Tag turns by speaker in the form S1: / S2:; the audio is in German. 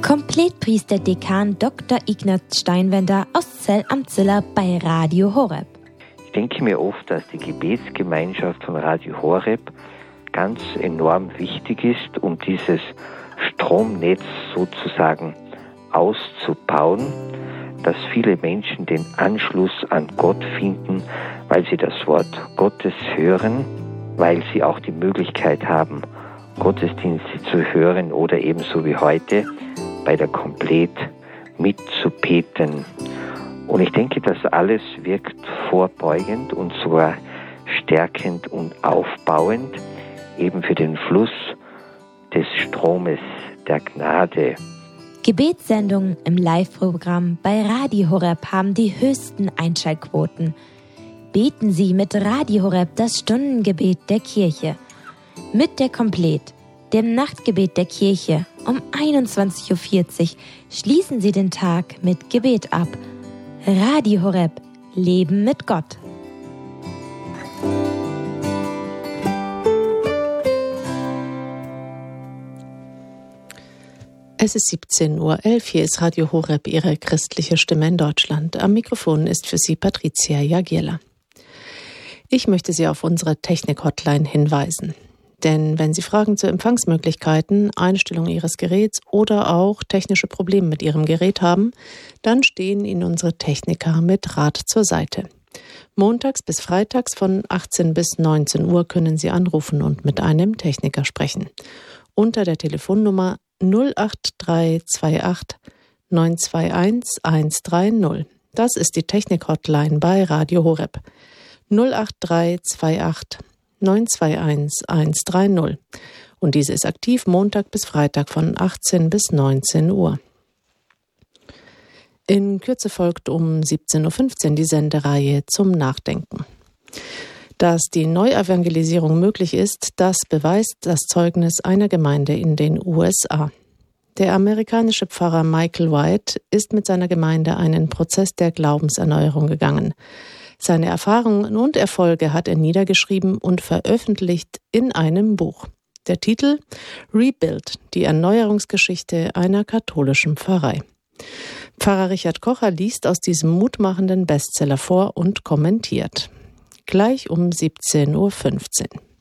S1: Komplettpriester Dekan Dr. Ignaz Steinwender aus Zell am Ziller bei Radio Horeb.
S2: Ich denke mir oft, dass die Gebetsgemeinschaft von Radio Horeb ganz enorm wichtig ist, um dieses Stromnetz sozusagen auszubauen, dass viele Menschen den Anschluss an Gott finden, weil sie das Wort Gottes hören, weil sie auch die Möglichkeit haben, Gottesdienste zu hören oder ebenso wie heute bei der Komplett mitzubeten. Und ich denke, das alles wirkt vorbeugend und sogar stärkend und aufbauend eben für den Fluss des Stromes der Gnade.
S1: Gebetssendungen im Live-Programm bei Radio Horeb haben die höchsten Einschaltquoten. Beten Sie mit Radio Horeb das Stundengebet der Kirche. Mit der Komplett, dem Nachtgebet der Kirche, um 21.40 Uhr schließen Sie den Tag mit Gebet ab. Radio Horeb, Leben mit Gott.
S3: Es ist 17.11 Uhr. Hier ist Radio Horeb, Ihre christliche Stimme in Deutschland. Am Mikrofon ist für Sie Patricia Jagiela. Ich möchte Sie auf unsere Technik-Hotline hinweisen. Denn wenn Sie Fragen zu Empfangsmöglichkeiten, Einstellung Ihres Geräts oder auch technische Probleme mit Ihrem Gerät haben, dann stehen Ihnen unsere Techniker mit Rat zur Seite. Montags bis freitags von 18 bis 19 Uhr können Sie anrufen und mit einem Techniker sprechen. Unter der Telefonnummer 08328 921 130. Das ist die Technik-Hotline bei Radio Horeb. 08328 921 130. Und diese ist aktiv Montag bis Freitag von 18 bis 19 Uhr. In Kürze folgt um 17.15 Uhr die Sendereihe zum Nachdenken. Dass die Neuevangelisierung möglich ist, das beweist das Zeugnis einer Gemeinde in den USA. Der amerikanische Pfarrer Michael White ist mit seiner Gemeinde einen Prozess der Glaubenserneuerung gegangen. Seine Erfahrungen und Erfolge hat er niedergeschrieben und veröffentlicht in einem Buch. Der Titel Rebuild, die Erneuerungsgeschichte einer katholischen Pfarrei. Pfarrer Richard Kocher liest aus diesem mutmachenden Bestseller vor und kommentiert. Gleich um 17.15 Uhr.